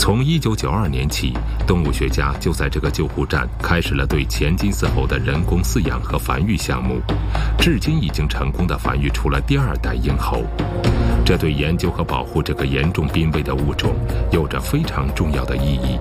从1992年起，动物学家就在这个救护站开始了对前金丝猴的人工饲养和繁育项目，至今已经成功地繁育出了第2代婴猴。这对研究和保护这个严重濒危的物种有着非常重要的意义。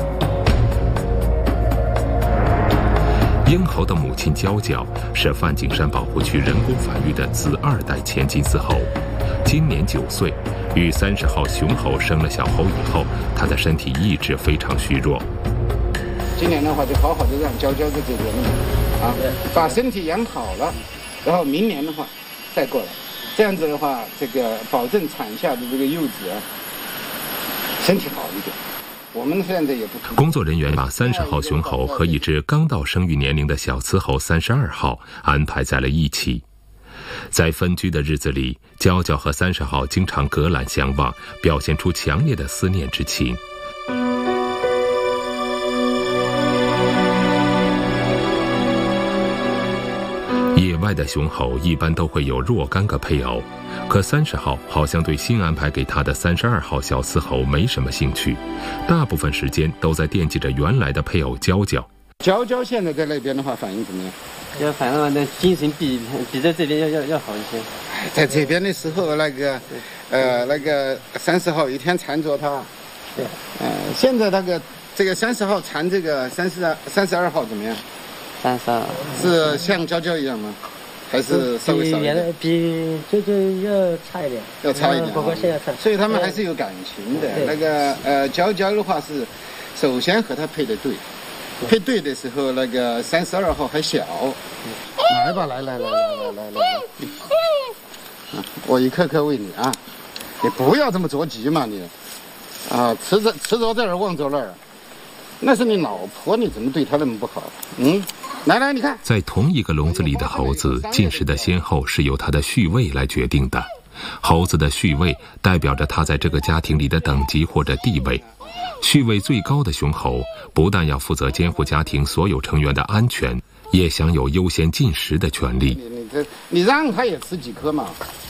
婴猴的母亲娇娇是梵净山保护区人工繁育的子2代前金丝猴，今年9岁。与30号雄猴生了小猴以后，它的身体一直非常虚弱。 今年的话，就好好的让娇娇在这边啊，把身体养好了，然后明年的话再过来，这样子的话，这个保证产下的这个幼子啊身体好一点。我们现在也不工作人员把30号雄猴和一只刚到生育年龄的小雌猴32号安排在了一起。在分居的日子里，娇娇和30号经常隔栏相望，表现出强烈的思念之情。野外的雄猴一般都会有若干个配偶，可30号好像对新安排给他的32号小雌猴没什么兴趣，大部分时间都在惦记着原来的配偶娇娇。 娇娇现在在那边的话反应怎么样？ 反正那精神比在这边要好一些。 在这边的时候，那个30号一天缠着他。 对。 现在这个30号缠这个32号怎么样 ？32 是像娇娇一样吗？还是稍微少一点？ 比娇娇要差一点。 要差一点。 不过现在差。 所以他们还是有感情的。娇娇的话是，首先和他配的对。配对的时候，32号还小，来吧，来，我一颗颗喂你啊，你不要这么着急嘛你，啊，吃着这儿望着那儿，那是你老婆，你怎么对她那么不好？来，你看， 在同一个笼子里的猴子进食的先后是由它的序位来决定的，猴子的序位代表着它在这个家庭里的等级或者地位。序位最高的雄猴不但要负责监护家庭所有成员的安全，也享有优先进食的权利。 你让他也吃几颗嘛？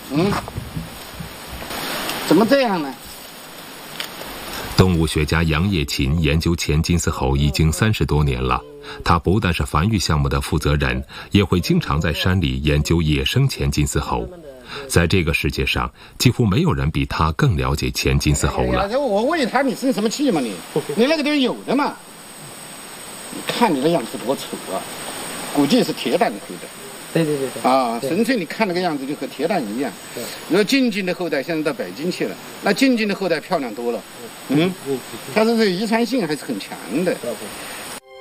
怎么这样呢？ 动物学家杨叶琴研究前金丝猴已经30多年了，他不但是繁育项目的负责人，也会经常在山里研究野生前金丝猴。在这个世界上，几乎没有人比他更了解前金丝猴了。 我喂他，你生什么气嘛你？你那个地方有的嘛？你看你的样子多丑啊，估计是铁蛋回的。 对。 啊，纯粹你看那个样子就和铁蛋一样。你说静静的后代现在到北京去了，那静静的后代漂亮多了。它是遗传性还是很强的。